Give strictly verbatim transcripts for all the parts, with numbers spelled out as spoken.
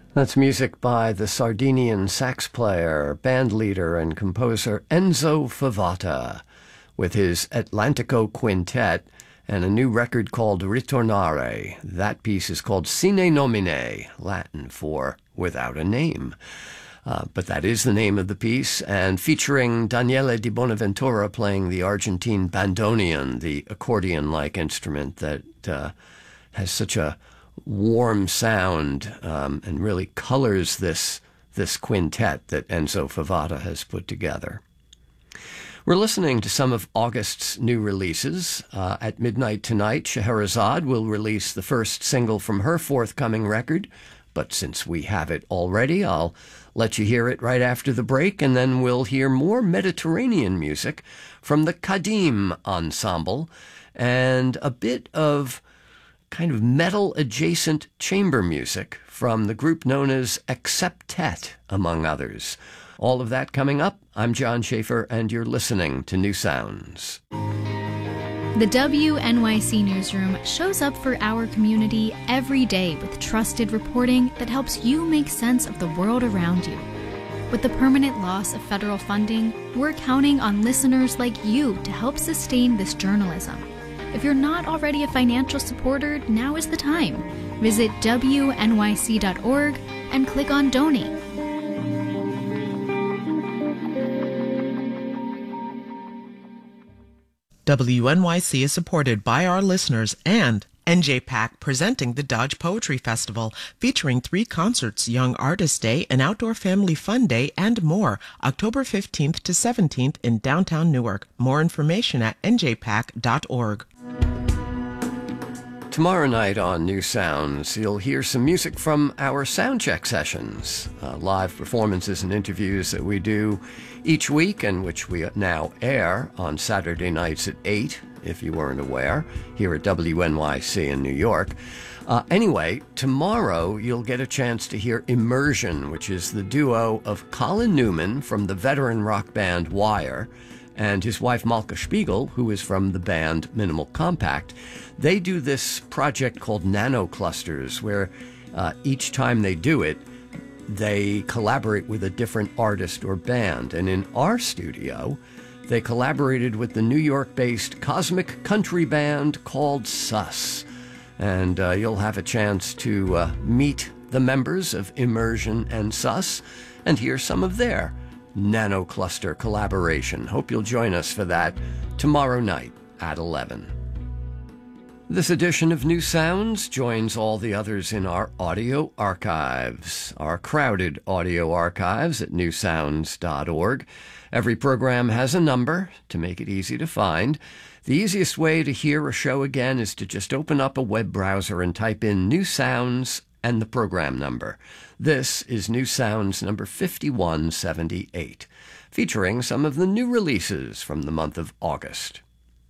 That's music by the Sardinian sax player, band leader, and composer Enzo Favata with his Atlantico Quintet and a new record called Ritornare. That piece is called Sine Nomine, Latin for without a name. Uh, but that is the name of the piece, and featuring Daniele di Bonaventura playing the Argentine bandoneon, the accordion-like instrument that uh, has such a warm sound um, and really colors this this quintet that Enzo Favata has put together. We're listening to some of August's new releases. Uh, at midnight tonight, Scheherazade will release the first single from her forthcoming record, but since we have it already, I'll let you hear it right after the break, and then we'll hear more Mediterranean music from the Kadim Ensemble and a bit of kind of metal-adjacent chamber music from the group known as Acceptet, among others. All of that coming up. I'm John Schaefer, and you're listening to New Sounds. The W N Y C Newsroom shows up for our community every day with trusted reporting that helps you make sense of the world around you. With the permanent loss of federal funding, we're counting on listeners like you to help sustain this journalism. If you're not already a financial supporter, now is the time. Visit W N Y C dot org and click on Donate. W N Y C is supported by our listeners and N J PAC presenting the Dodge Poetry Festival, featuring three concerts, Young Artist Day, an outdoor family fun day, and more, October fifteenth to seventeenth in downtown Newark. More information at N J pac dot org. Tomorrow night on New Sounds, you'll hear some music from our soundcheck sessions, uh, live performances and interviews that we do each week and which we now air on Saturday nights at eight, if you weren't aware, here at W N Y C in New York. Uh, anyway, tomorrow you'll get a chance to hear Immersion, which is the duo of Colin Newman from the veteran rock band Wire and his wife Malka Spiegel, who is from the band Minimal Compact. They do this project called Nano Clusters, where uh, each time they do it, they collaborate with a different artist or band. And in our studio, they collaborated with the New York-based cosmic country band called Sus. And uh, you'll have a chance to uh, meet the members of Immersion and Sus and hear some of their Nano Cluster collaboration. Hope you'll join us for that tomorrow night at eleven. This edition of New Sounds joins all the others in our audio archives, our crowded audio archives at new sounds dot org. Every program has a number to make it easy to find. The easiest way to hear a show again is to just open up a web browser and type in New Sounds and the program number. This is New Sounds number fifty-one seventy-eight, featuring some of the new releases from the month of August.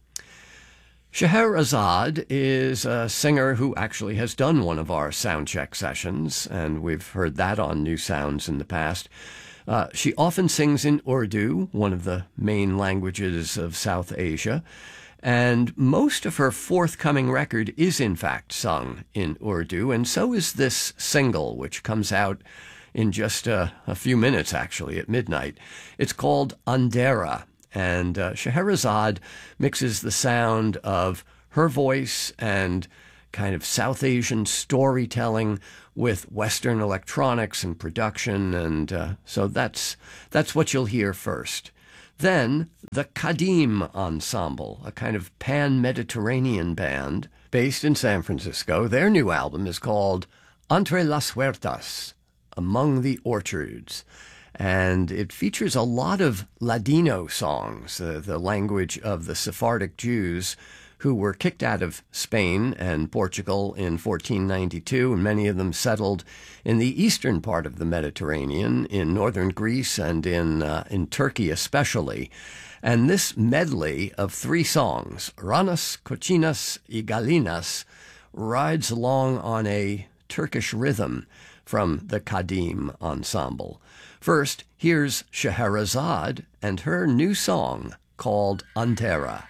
Scheherazade is a singer who actually has done one of our soundcheck sessions, and we've heard that on New Sounds in the past. Uh, she often sings in Urdu, one of the main languages of South Asia, and most of her forthcoming record is in fact sung in Urdu, and so is this single, which comes out in just a, a few minutes, actually, at midnight. It's called Andera. And uh, Scheherazade mixes the sound of her voice and kind of South Asian storytelling with Western electronics and production, and uh, so that's that's what you'll hear first. Then the Kadim Ensemble, a kind of pan-Mediterranean band based in San Francisco. Their new album is called Entre las Huertas, Among the Orchards. And it features a lot of Ladino songs, uh, the language of the Sephardic Jews who were kicked out of Spain and Portugal in fourteen ninety-two, and many of them settled in the eastern part of the Mediterranean, in northern Greece and in, uh, in Turkey especially. And this medley of three songs, Ranas, Cochinas, y Galinas, rides along on a Turkish rhythm from the Kadim Ensemble. First, here's Scheherazade and her new song called Andera.